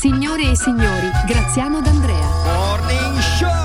Signore e signori, Graziano D'Andrea. Morning Show!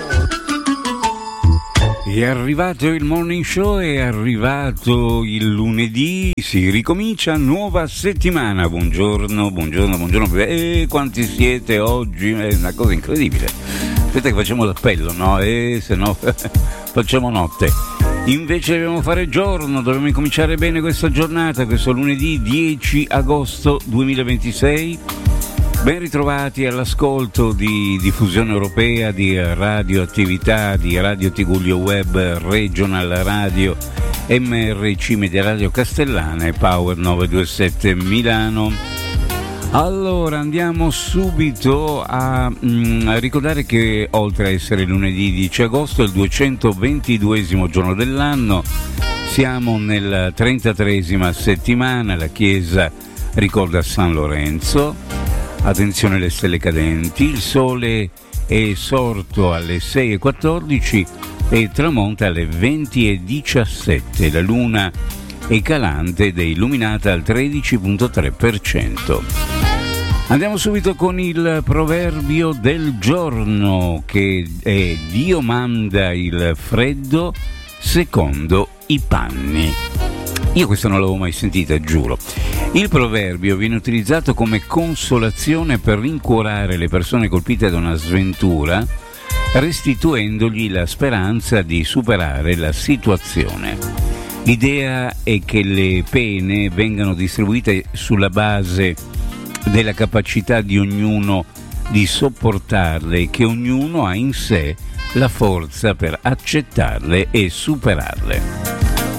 È arrivato il Morning Show, è arrivato il lunedì, si ricomincia nuova settimana. Buongiorno. E quanti siete oggi? È una cosa incredibile. Aspetta che facciamo l'appello, no? Se no facciamo notte. Invece dobbiamo fare giorno, dobbiamo incominciare bene questa giornata, questo lunedì 10 agosto 2026. Ben ritrovati all'ascolto di Diffusione Europea, di radioattività, di Radio Tigullio Web, Regional Radio, MRC Media Radio Castellana e Power 927 Milano. Allora andiamo subito a ricordare che oltre a essere lunedì 10 agosto è il 222esimo giorno dell'anno, siamo nella 33esima settimana, la Chiesa ricorda San Lorenzo. Attenzione alle stelle cadenti, il sole è sorto alle 6:14 e tramonta alle 20:17, la luna è calante ed è illuminata al 13,3%. Andiamo subito con il proverbio del giorno, che è: Dio manda il freddo secondo i panni. Io questo non l'avevo mai sentita, giuro. Il proverbio viene utilizzato come consolazione per rincuorare le persone colpite da una sventura, restituendogli la speranza di superare la situazione. L'idea è che le pene vengano distribuite sulla base della capacità di ognuno di sopportarle e che ognuno ha in sé la forza per accettarle e superarle.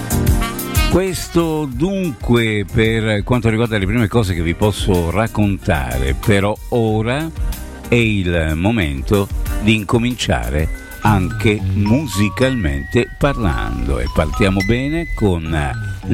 Questo dunque per quanto riguarda le prime cose che vi posso raccontare, però ora è il momento di incominciare anche musicalmente parlando e partiamo bene con